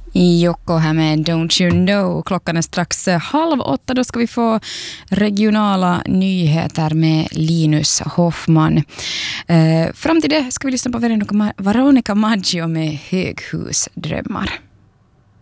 Jocko här med Don't You Know. Klockan är strax 7:30. Då ska vi få regionala nyheter med Linus Hoffman. Fram till det ska vi lyssna på Veronica Maggio med Höghusdrömmar.